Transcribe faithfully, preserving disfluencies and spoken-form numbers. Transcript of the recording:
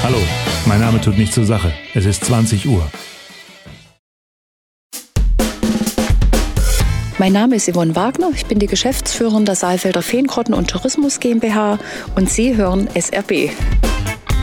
Hallo, mein Name tut nichts zur Sache. Es ist zwanzig Uhr. Mein Name ist Yvonne Wagner, ich bin die Geschäftsführerin der Saalfelder Feengrotten und Tourismus GmbH und Sie hören S R B.